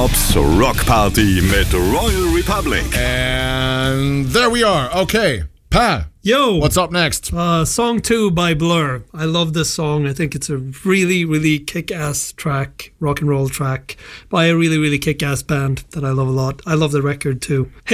Tops Rock Party mit Royal Republic. And there we are. Okay, Pa. Yo! What's up next? Song 2 by Blur. I love this song. I think it's a really, really kick-ass track, rock and roll track by a really, really kick-ass band that I love a lot. I love the record too.